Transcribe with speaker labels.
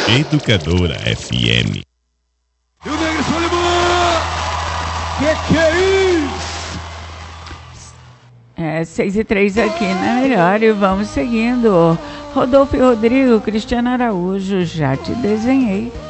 Speaker 1: Educadora FM.
Speaker 2: E o Negro Solimão! Que é isso?
Speaker 3: 6:03 aqui na Melhor e vamos seguindo. Rodolfo e Rodrigo, Cristiano Araújo, já te desenhei.